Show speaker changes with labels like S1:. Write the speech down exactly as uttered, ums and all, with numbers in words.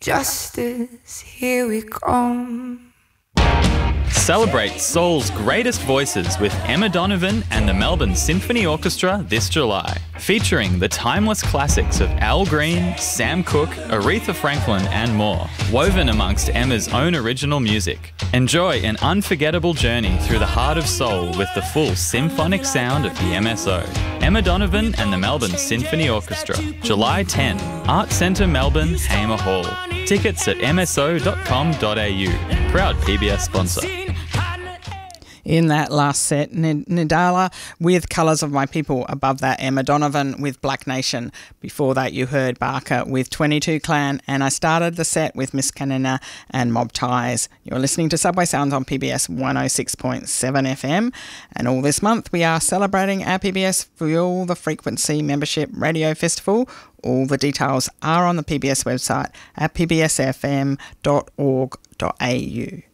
S1: Justice, here we come.
S2: Celebrate soul's greatest voices with Emma Donovan and the Melbourne Symphony Orchestra this July, featuring the timeless classics of Al Green, Sam Cooke, Aretha Franklin and more, woven amongst Emma's own original music. Enjoy an unforgettable journey through the heart of soul with the full symphonic sound of the M S O. Emma Donovan and the Melbourne Symphony Orchestra, July tenth, Art Centre Melbourne, Hamer Hall. Tickets at m s o dot com dot a u. Proud P B S sponsor.
S3: In that last set, N- Nidala with Colours of My People. Above that, Emma Donovan with Black Nation. Before that, you heard Barker with twenty-two Clan, and I started the set with Miss Kanina and Mob Ties. You're listening to Subway Sounds on P B S one oh six point seven F M, and all this month we are celebrating our P B S Fuel the Frequency Membership Radio Festival. All the details are on the P B S website at p b s f m dot org dot a u.